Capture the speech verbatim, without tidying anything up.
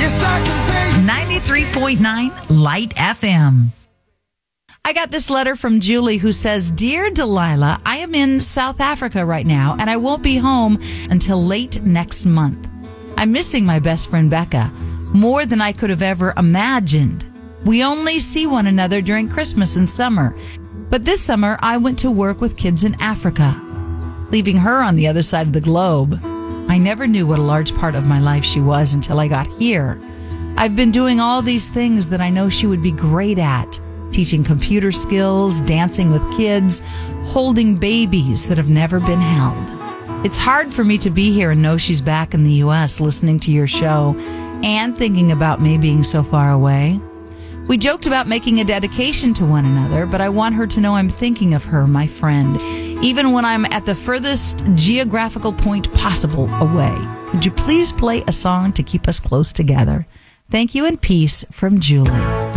ninety-three point nine Light F M. I got this letter from Julie who says, Dear Delilah, I am in South Africa right now and I won't be home until late next month. I'm missing my best friend Becca more than I could have ever imagined. We only see one another during Christmas and summer. But this summer I went to work with kids in Africa, leaving her on the other side of the globe. I never knew what a large part of my life she was until I got here. I've been doing all these things that I know she would be great at. Teaching computer skills, dancing with kids, holding babies that have never been held. It's hard for me to be here and know she's back in the U S listening to your show and thinking about me being so far away. We joked about making a dedication to one another, but I want her to know I'm thinking of her, my friend, even when I'm at the furthest geographical point possible away. Could you please play a song to keep us close together? Thank you and peace from Julie.